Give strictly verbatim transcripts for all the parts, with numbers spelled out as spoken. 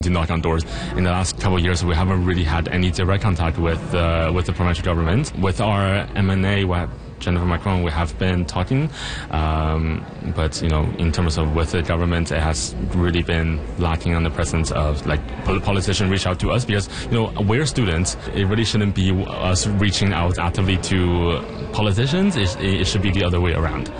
to knock on doors. In the last couple of years, we haven't really had any direct contact with uh, with the provincial government. With our M and A, we have Jennifer Macron, we have been talking, um, but you know, in terms of with the government, it has really been lacking on the presence of like politicians reach out to us, because you know we're students. It really shouldn't be us reaching out actively to politicians. It, it should be the other way around.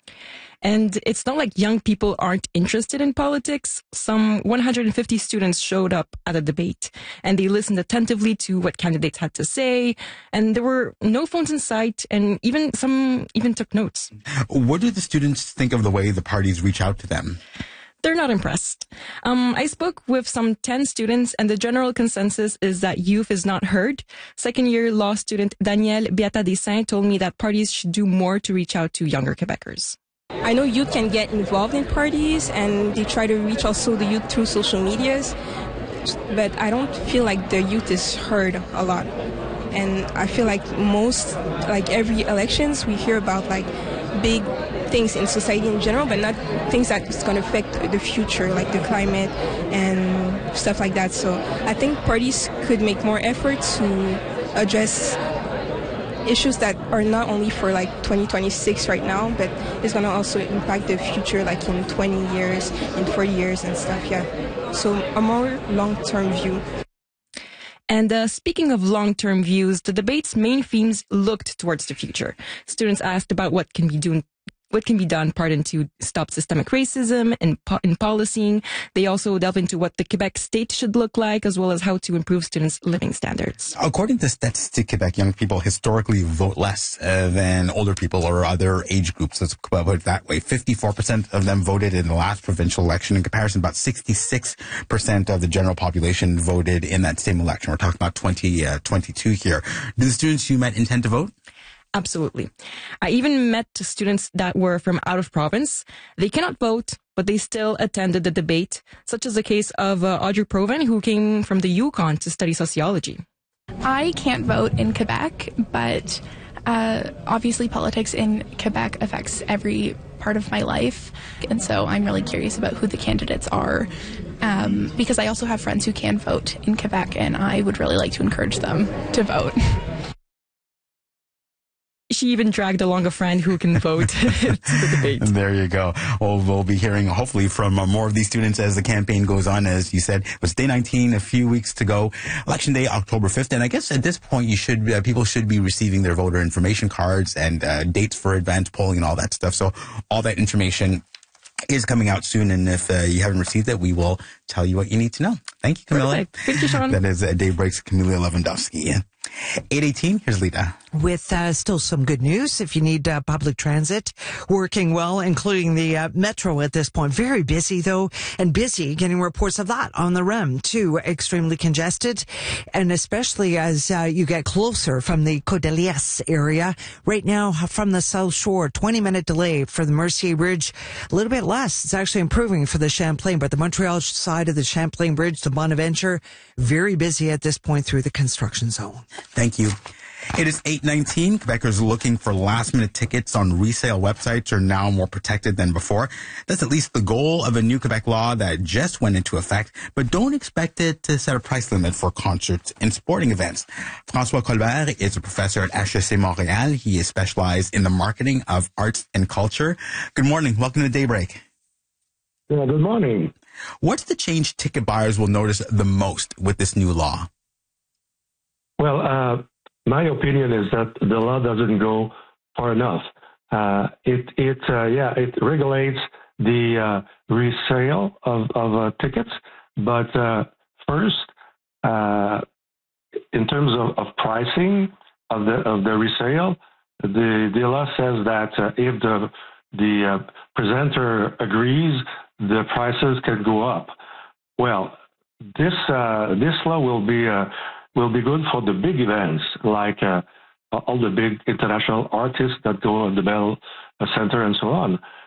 And it's not like young people aren't interested in politics. Some one hundred fifty students showed up at a debate and they listened attentively to what candidates had to say. And there were no phones in sight, and even some even took notes. What do the students think of the way the parties reach out to them? They're not impressed. Um, I spoke with some ten students, and the general consensus is that youth is not heard. Second-year law student Danielle Beata-Dessin told me that parties should do more to reach out to younger Quebecers. I know youth can get involved in parties, and they try to reach also the youth through social medias, but I don't feel like the youth is heard a lot. And I feel like most, like every elections, we hear about like big things in society in general, but not things that's going to affect the future, like the climate and stuff like that. So I think parties could make more effort to address issues that are not only for like twenty twenty-six right now, but it's going to also impact the future, like in twenty years, in forty years and stuff, yeah. So a more long-term view. And uh, speaking of long-term views, the debate's main themes looked towards the future. Students asked about what can be doing What can be done, pardon, to stop systemic racism in, po- in policing. They also delve into what the Quebec state should look like, as well as how to improve students' living standards. According to Statistique Quebec, young people historically vote less uh, than older people or other age groups. Let's put it that way. fifty-four percent of them voted in the last provincial election. In comparison, about sixty-six percent of the general population voted in that same election. We're talking about twenty twenty-two here. Do the students you met intend to vote? Absolutely. I even met students that were from out of province. They cannot vote, but they still attended the debate, such as the case of uh, Audrey Proven, who came from the Yukon to study sociology. I can't vote in Quebec, but uh, obviously politics in Quebec affects every part of my life. And so I'm really curious about who the candidates are, um, because I also have friends who can vote in Quebec, and I would really like to encourage them to vote. She even dragged along a friend who can vote to the debate. There you go. Well, we'll be hearing hopefully from uh, more of these students as the campaign goes on. As you said, it was day nineteen, a few weeks to go. Election day, October fifth. And I guess at this point, you should uh, people should be receiving their voter information cards and uh, dates for advance polling and all that stuff. So all that information is coming out soon. And if uh, you haven't received it, we will tell you what you need to know. Thank you, Camilla. Perfect. Thank you, Sean. That is uh, Daybreak's Camilla Lewandowski. eight eighteen, here's Lita. With uh, still some good news, if you need uh, public transit working well, including the uh, metro at this point. Very busy, though, and busy getting reports of that on the R E M, too. Extremely congested, and especially as uh, you get closer from the Codelias area. Right now, from the South Shore, twenty-minute delay for the Mercier Bridge. A little bit less. It's actually improving for the Champlain, but the Montreal side of the Champlain Bridge to Bonaventure, very busy at this point through the construction zone. Thank you. It is eight nineteen. Quebecers looking for last-minute tickets on resale websites are now more protected than before. That's at least the goal of a new Quebec law that just went into effect, but don't expect it to set a price limit for concerts and sporting events. François Colbert is a professor at H E C Montréal. He is specialized in the marketing of arts and culture. Good morning. Welcome to Daybreak. Yeah, good morning. What's the change ticket buyers will notice the most with this new law? Well, uh, my opinion is that the law doesn't go far enough. Uh, it, it, uh, yeah, it regulates the uh, resale of, of uh, tickets, but uh, first, uh, in terms of, of pricing of the of the resale, the, the law says that uh, if the the uh, presenter agrees, the prices can go up. Well, this uh, this law will be uh, will be good for the big events, like uh, all the big international artists that go on the Bell Center and so on.